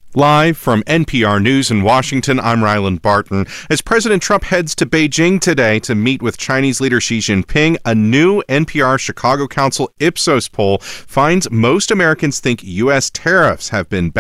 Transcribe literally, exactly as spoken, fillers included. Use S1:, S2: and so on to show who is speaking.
S1: Live from N P R News in Washington, I'm Ryland Barton. As President Trump heads to Beijing today to meet with Chinese leader Xi Jinping, a new N P R Chicago Council Ipsos poll finds most Americans think U S tariffs have been